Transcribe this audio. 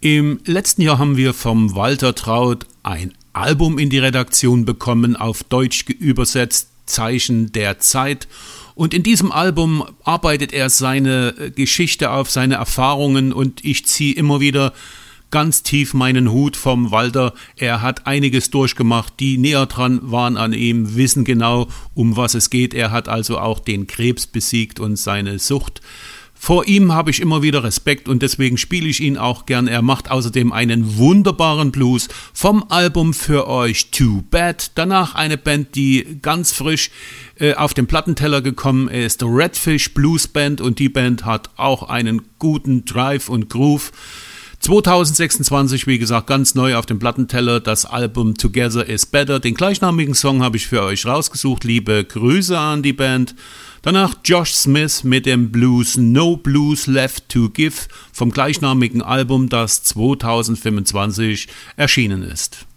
Im letzten Jahr haben wir vom Walter Traut ein Album in die Redaktion bekommen, auf Deutsch übersetzt Zeichen der Zeit. Und in diesem Album arbeitet er seine Geschichte auf, seine Erfahrungen, und ich ziehe immer wieder ganz tief meinen Hut vom Walter. Er hat einiges durchgemacht, die näher dran waren an ihm, wissen genau, um was es geht. Er hat also auch den Krebs besiegt und seine Sucht. Vor ihm habe ich immer wieder Respekt und deswegen spiele ich ihn auch gern. Er macht außerdem einen wunderbaren Blues vom Album für euch Too Bad. Danach eine Band, die ganz frisch auf den Plattenteller gekommen ist, Redfish Blues Band, und die Band hat auch einen guten Drive und Groove. 2026, wie gesagt, ganz neu auf dem Plattenteller, das Album Together is Better. Den gleichnamigen Song habe ich für euch rausgesucht. Liebe Grüße an die Band. Danach Josh Smith mit dem Blues No Blues Left to Give vom gleichnamigen Album, das 2025 erschienen ist.